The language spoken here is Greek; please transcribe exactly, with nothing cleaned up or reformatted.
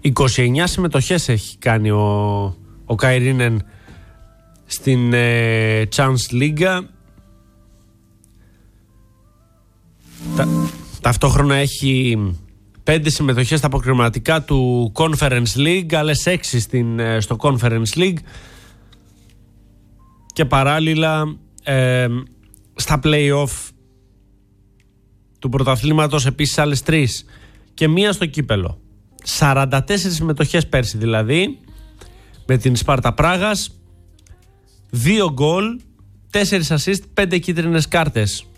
είκοσι εννιά συμμετοχές έχει κάνει ο, ο Καϊρίνεν στην ε, Chance League. Τα, ταυτόχρονα έχει πέντε συμμετοχές στα αποκριματικά του Conference League, άλλες έξι στην, στο Conference League και παράλληλα ε, στα play-off του πρωταθλήματος επίσης άλλες τρεις και μία στο κύπελο. σαράντα τέσσερις συμμετοχές πέρσι δηλαδή, με την Σπάρτα Πράγας, δύο γκολ, τέσσερις assist, πέντε κίτρινες κάρτες.